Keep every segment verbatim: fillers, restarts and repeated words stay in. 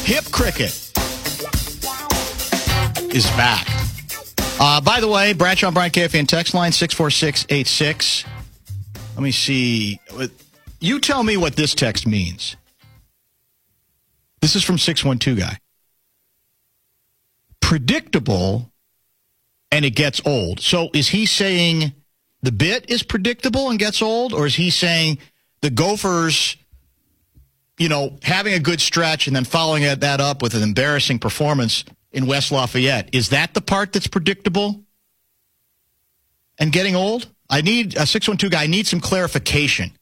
Hip cricket is back. Uh, by the way, Bradshaw and Brian K F A N text line six four six eight six. Let me see. You tell me what this text means. This is from six one two guy. Predictable, and it gets old. So is he saying the bit is predictable and gets old, or is he saying the Gophers, you know, having a good stretch and then following that up with an embarrassing performance in West Lafayette, is that the part that's predictable and getting old? I need a six one two guy. I need some clarification.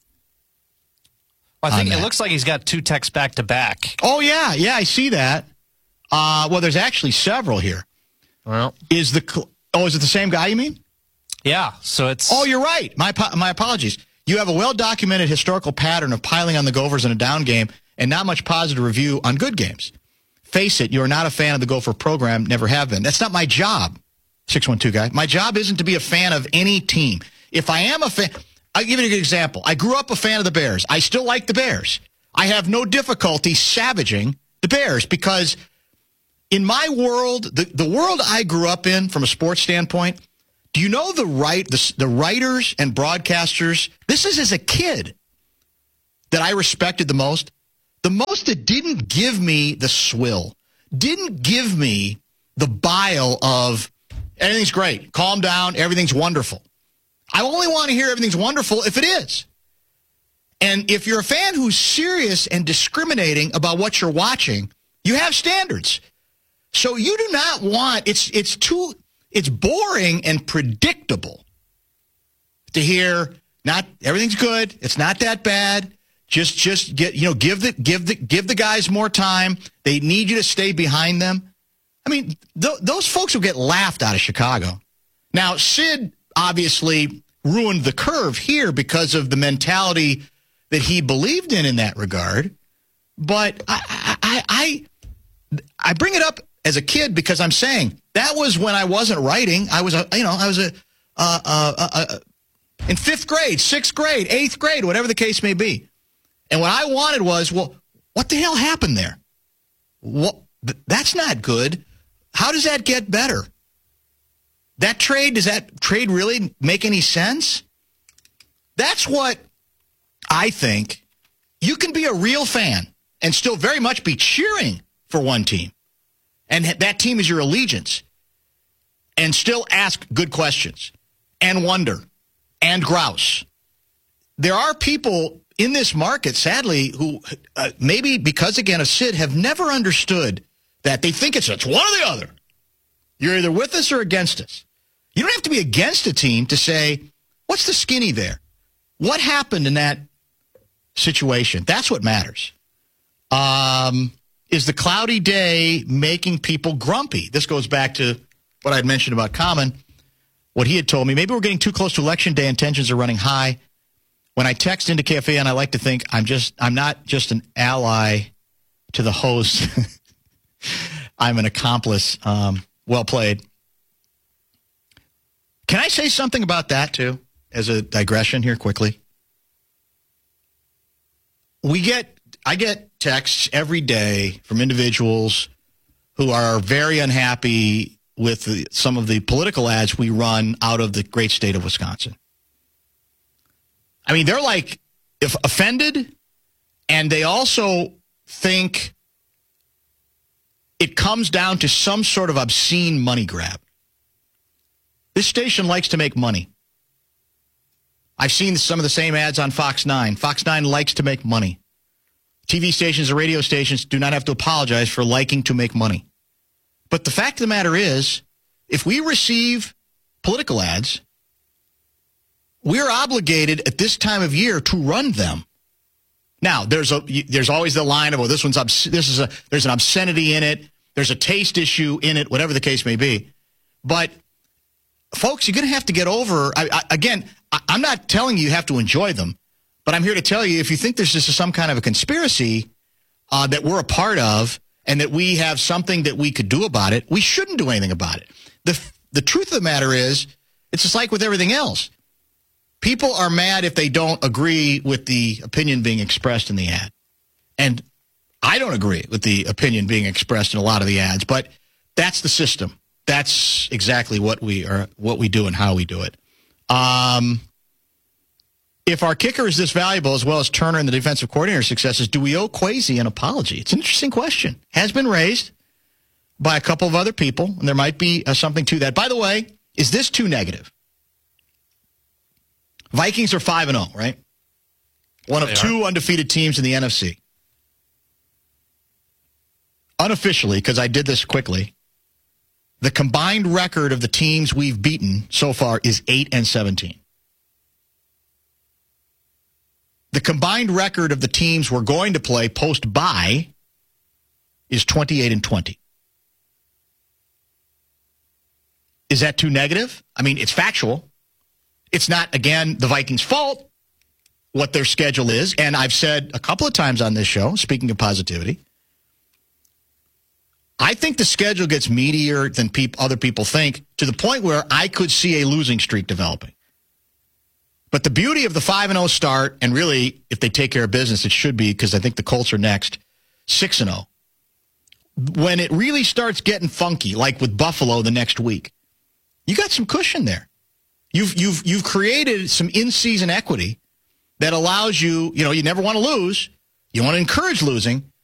Well, I think it looks like he's got two texts back to back. Oh yeah, yeah, I see that. Uh, well, there's actually several here. Well, is the oh, is it the same guy? You mean? Yeah. So it's. Oh, you're right. My my apologies. You have a well-documented historical pattern of piling on the Gophers in a down game and not much positive review on good games. Face it, you're not a fan of the Gopher program, never have been. That's not my job, six one two guy. My job isn't to be a fan of any team. If I am a fan, I'll give you an example. I grew up a fan of the Bears. I still like the Bears. I have no difficulty savaging the Bears because in my world, the, the world I grew up in from a sports standpoint, do you know the right the, the writers and broadcasters? This is as a kid that I respected the most. The most that didn't give me the swill, didn't give me the bile of everything's great, calm down, everything's wonderful. I only want to hear everything's wonderful if it is. And if you're a fan who's serious and discriminating about what you're watching, you have standards. So you do not want, it's it's too, it's boring and predictable to hear not everything's good, it's not that bad. Just just get, you know, give the give the give the guys more time. They need you to stay behind them. I mean, th- those folks will get laughed out of Chicago. Now, Sid obviously ruined the curve here because of the mentality that he believed in in that regard. But I I I, I bring it up as a kid because I'm saying that was when I wasn't writing. I was a you know I was a uh, uh, uh, uh, in fifth grade, sixth grade, eighth grade, whatever the case may be. And what I wanted was, well, what the hell happened there? What, that's not good. How does that get better? That trade, does that trade really make any sense? That's what I think. You can be a real fan and still very much be cheering for one team. And that team is your allegiance. And still ask good questions and wonder and grouse. There are people in this market, sadly, who uh, maybe because, again, of Sid, have never understood that. They think it's, it's one or the other. You're either with us or against us. You don't have to be against a team to say, what's the skinny there? What happened in that situation? That's what matters. Um, is the cloudy day making people grumpy? This goes back to what I'd mentioned about Common, what he had told me. Maybe we're getting too close to Election Day and tensions are running high. When I text into K F A N, I like to think I'm just I'm not just an ally to the host. I'm an accomplice. Um, well played. Can I say something about that, too, as a digression here quickly? We get I get texts every day from individuals who are very unhappy with the, some of the political ads we run out of the great state of Wisconsin. I mean, they're like if offended, and they also think it comes down to some sort of obscene money grab. This station likes to make money. I've seen some of the same ads on Fox nine. Fox nine likes to make money. T V stations and radio stations do not have to apologize for liking to make money. But the fact of the matter is, if we receive political ads, we're obligated at this time of year to run them. Now, there's a there's always the line of, oh, this one's obs- this is a there's an obscenity in it, there's a taste issue in it, whatever the case may be. But folks, you're going to have to get over. I, I, again, I, I'm not telling you you have to enjoy them, but I'm here to tell you if you think there's just some kind of a conspiracy uh, that we're a part of and that we have something that we could do about it, we shouldn't do anything about it. The the truth of the matter is, it's just like with everything else. People are mad if they don't agree with the opinion being expressed in the ad. And I don't agree with the opinion being expressed in a lot of the ads, but that's the system. That's exactly what we are, what we do and how we do it. Um, if our kicker is this valuable, as well as Turner and the defensive coordinator successes, do we owe Kwesi an apology? It's an interesting question. Has been raised by a couple of other people, and there might be uh, something to that. By the way, is this too negative? Vikings are five and oh, right? One of two undefeated teams in the N F C. Unofficially, because I did this quickly, the combined record of the teams we've beaten so far is eight and seventeen. The combined record of the teams we're going to play post-bye is twenty-eight and twenty. Is that too negative? I mean, it's factual. It's not, again, the Vikings' fault what their schedule is. And I've said a couple of times on this show, speaking of positivity, I think the schedule gets meatier than peop- other people think, to the point where I could see a losing streak developing. But the beauty of the five and oh start, and really, if they take care of business, it should be, because I think the Colts are next, six and oh. When it really starts getting funky, like with Buffalo the next week, you got some cushion there. You've you've you've created some in-season equity that allows you, you know, you never want to lose. You want to encourage losing,